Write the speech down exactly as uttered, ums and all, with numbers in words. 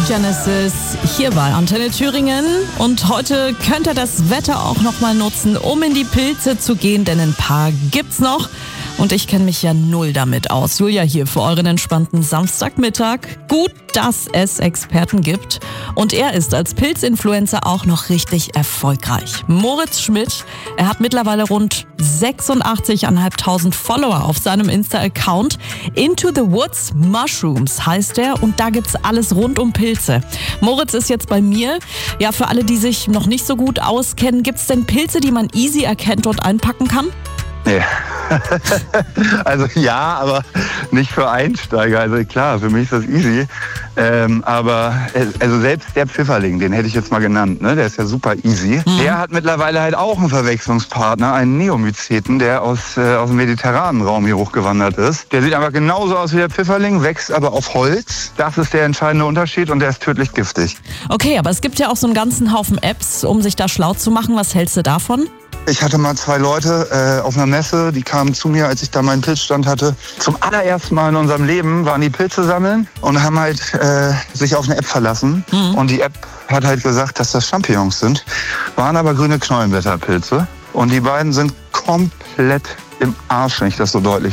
Genesis hier bei Antenne Thüringen. Und heute könnt ihr das Wetter auch noch mal nutzen, um in die Pilze zu gehen, denn ein paar gibt's noch. Und ich kenne mich ja null damit aus. Julia hier für euren entspannten Samstagmittag. Gut, dass es Experten gibt. Und er ist als Pilzinfluencer auch noch richtig erfolgreich. Moritz Schmidt, er hat mittlerweile rund sechsundachtzigtausendfünfhundert Follower auf seinem Insta-Account. Into the Woods Mushrooms heißt er und da gibt's alles rund um Pilze. Moritz ist jetzt bei mir. Ja, für alle, die sich noch nicht so gut auskennen, gibt's denn Pilze, die man easy erkennt und einpacken kann? Nee. Also ja, aber nicht für Einsteiger. Also klar, für mich ist das easy. Ähm, aber also selbst der Pfifferling, den hätte ich jetzt mal genannt, ne? Der ist ja super easy. Mhm. Der hat mittlerweile halt auch einen Verwechslungspartner, einen Neomyceten, der aus, äh, aus dem mediterranen Raum hier hochgewandert ist. Der sieht einfach genauso aus wie der Pfifferling, wächst aber auf Holz. Das ist der entscheidende Unterschied und der ist tödlich giftig. Okay, aber es gibt ja auch so einen ganzen Haufen Apps, um sich da schlau zu machen. Was hältst du davon? Ich hatte mal zwei Leute äh, auf einer Messe, die kamen zu mir, als ich da meinen Pilzstand hatte. Zum allerersten Mal in unserem Leben waren die Pilze sammeln und haben halt äh, sich auf eine App verlassen. Mhm. Und die App hat halt gesagt, dass das Champignons sind, waren aber grüne Knollenblätterpilze. Und die beiden sind komplett im Arsch, wenn ich das so deutlich